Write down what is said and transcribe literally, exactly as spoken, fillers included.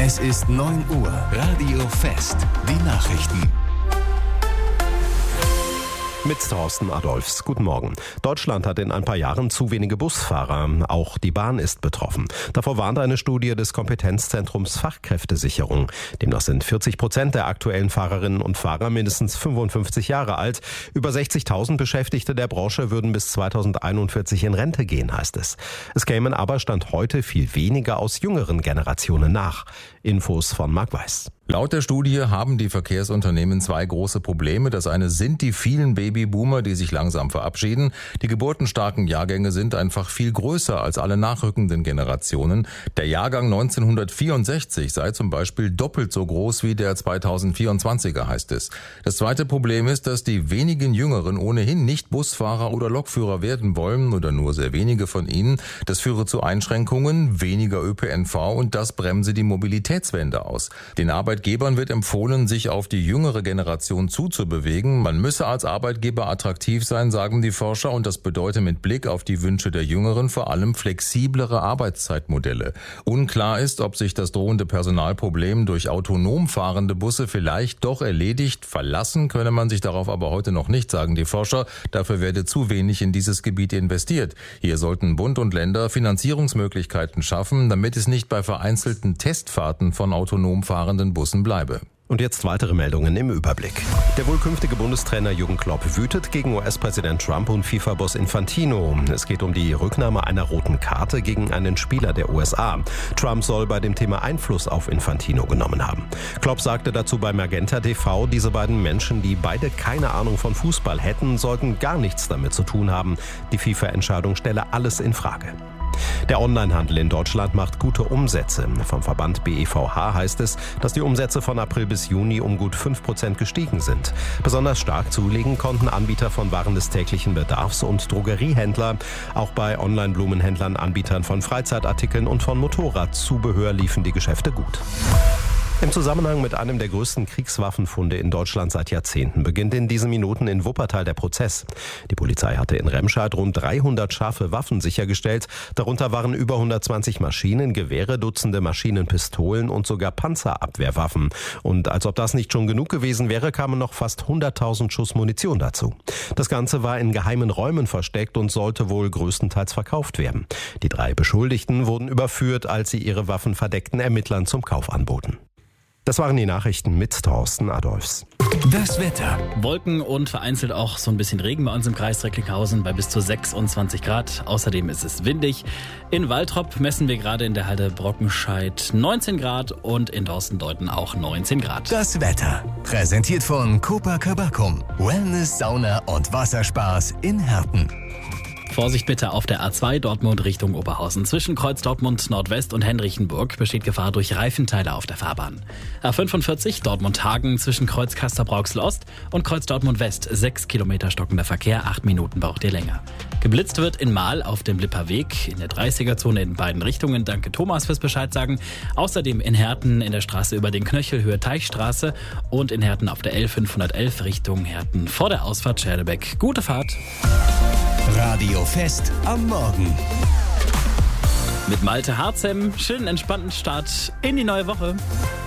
Es ist neun Uhr. Radio Fest. Die Nachrichten. Mit Thorsten Adolfs. Guten Morgen. Deutschland hat in ein paar Jahren zu wenige Busfahrer. Auch die Bahn ist betroffen. Davor warnt eine Studie des Kompetenzzentrums Fachkräftesicherung. Demnach sind vierzig Prozent der aktuellen Fahrerinnen und Fahrer mindestens fünfundfünfzig Jahre alt. Über sechzigtausend Beschäftigte der Branche würden bis zweitausendeinundvierzig in Rente gehen, heißt es. Es kämen aber Stand heute viel weniger aus jüngeren Generationen nach. Infos von Marc Weiß. Laut der Studie haben die Verkehrsunternehmen zwei große Probleme. Das eine sind die vielen Babyboomer, die sich langsam verabschieden. Die geburtenstarken Jahrgänge sind einfach viel größer als alle nachrückenden Generationen. Der Jahrgang neunzehnhundertvierundsechzig sei zum Beispiel doppelt so groß wie der zweitausendvierundzwanziger, heißt es. Das zweite Problem ist, dass die wenigen Jüngeren ohnehin nicht Busfahrer oder Lokführer werden wollen oder nur sehr wenige von ihnen. Das führe zu Einschränkungen, weniger Ö P N V und das bremse die Mobilitätswende aus. Den Arbeit Arbeitgebern wird empfohlen, sich auf die jüngere Generation zuzubewegen. Man müsse als Arbeitgeber attraktiv sein, sagen die Forscher, und das bedeutet mit Blick auf die Wünsche der Jüngeren vor allem flexiblere Arbeitszeitmodelle. Unklar ist, ob sich das drohende Personalproblem durch autonom fahrende Busse vielleicht doch erledigt. Verlassen könne man sich darauf aber heute noch nicht, sagen die Forscher. Dafür werde zu wenig in dieses Gebiet investiert. Hier sollten Bund und Länder Finanzierungsmöglichkeiten schaffen, damit es nicht bei vereinzelten Testfahrten von autonom fahrenden Bussen bleibe. Und jetzt weitere Meldungen im Überblick. Der wohl künftige Bundestrainer Jürgen Klopp wütet gegen U S-Präsident Trump und FIFA-Boss Infantino. Es geht um die Rücknahme einer roten Karte gegen einen Spieler der U S A. Trump soll bei dem Thema Einfluss auf Infantino genommen haben. Klopp sagte dazu bei Magenta T V, diese beiden Menschen, die beide keine Ahnung von Fußball hätten, sollten gar nichts damit zu tun haben. Die FIFA-Entscheidung stelle alles in Frage. Der Onlinehandel in Deutschland macht gute Umsätze. Vom Verband B E V H heißt es, dass die Umsätze von April bis Juni um gut fünf Prozent gestiegen sind. Besonders stark zulegen konnten Anbieter von Waren des täglichen Bedarfs und Drogeriehändler. Auch bei Online-Blumenhändlern, Anbietern von Freizeitartikeln und von Motorradzubehör liefen die Geschäfte gut. Im Zusammenhang mit einem der größten Kriegswaffenfunde in Deutschland seit Jahrzehnten beginnt in diesen Minuten in Wuppertal der Prozess. Die Polizei hatte in Remscheid rund dreihundert scharfe Waffen sichergestellt. Darunter waren über hundertzwanzig Maschinen, Gewehre, Dutzende Maschinenpistolen und sogar Panzerabwehrwaffen. Und als ob das nicht schon genug gewesen wäre, kamen noch fast hunderttausend Schuss Munition dazu. Das Ganze war in geheimen Räumen versteckt und sollte wohl größtenteils verkauft werden. Die drei Beschuldigten wurden überführt, als sie ihre Waffen verdeckten Ermittlern zum Kauf anboten. Das waren die Nachrichten mit Thorsten Adolfs. Das Wetter. Wolken und vereinzelt auch so ein bisschen Regen bei uns im Kreis Recklinghausen bei bis zu sechsundzwanzig Grad. Außerdem ist es windig. In Waltrop messen wir gerade in der Halde Brockenscheid neunzehn Grad und in Dorstendeuten auch neunzehn Grad. Das Wetter. Präsentiert von Copacabacum. Wellness, Sauna und Wasserspaß in Herten. Vorsicht bitte auf der A zwei Dortmund Richtung Oberhausen. Zwischen Kreuz Dortmund Nordwest und Henrichenburg besteht Gefahr durch Reifenteile auf der Fahrbahn. A fünfundvierzig Dortmund-Hagen zwischen Kreuz Kaster-Brauxel Ost und Kreuz Dortmund West. Sechs Kilometer stockender Verkehr, acht Minuten braucht ihr länger. Geblitzt wird in Mahl auf dem Lipperweg, in der dreißiger-Zone in beiden Richtungen. Danke Thomas fürs Bescheid sagen. Außerdem in Herten in der Straße über den Knöchel Höhe Teichstraße und in Herten auf der L fünfhundertelf Richtung Herten vor der Ausfahrt Scherlebeck. Gute Fahrt! Radio Fest am Morgen. Mit Malte Harzem, schönen entspannten Start in die neue Woche.